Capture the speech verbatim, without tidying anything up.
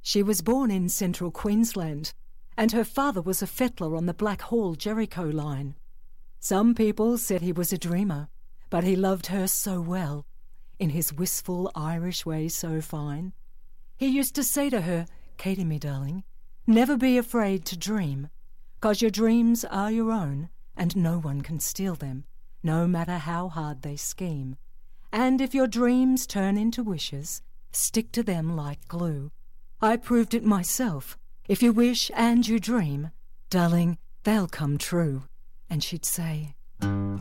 She was born in central Queensland, and her father was a fettler on the Blackhall-Jericho line. Some people said he was a dreamer, but he loved her so well, in his wistful Irish way so fine. He used to say to her, "Katie, me darling, never be afraid to dream, 'cause your dreams are your own, and no one can steal them, no matter how hard they scheme. And if your dreams turn into wishes, stick to them like glue. I proved it myself. If you wish and you dream, darling, they'll come true." And she'd say,